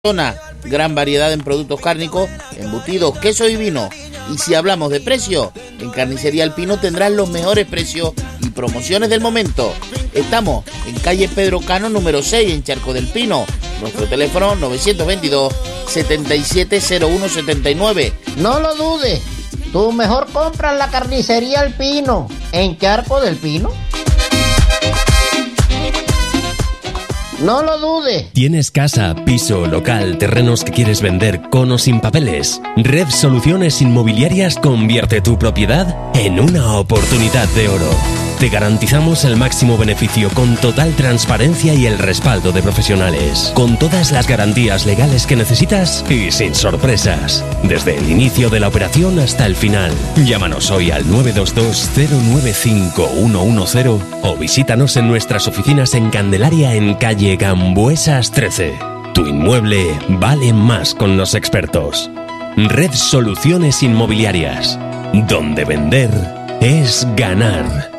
zona, gran variedad en productos cárnicos, embutidos, queso y vino. Y si hablamos de precio, en Carnicería El Pino tendrás los mejores precios y promociones del momento. Estamos en calle Pedro Cano número 6 en Charco del Pino. Nuestro teléfono 922 770179. No lo dudes, tu mejor compra en la Carnicería El Pino, en Charco del Pino. No lo dudes. ¿Tienes casa, piso, local, terrenos que quieres vender con o sin papeles? Red Soluciones Inmobiliarias convierte tu propiedad en una oportunidad de oro. Te garantizamos el máximo beneficio con total transparencia y el respaldo de profesionales, con todas las garantías legales que necesitas y sin sorpresas, desde el inicio de la operación hasta el final. Llámanos hoy al 922-095-110 o visítanos en nuestras oficinas en Candelaria, en calle Gambuesas 13. Tu inmueble vale más con los expertos. Red Soluciones Inmobiliarias, donde vender es ganar.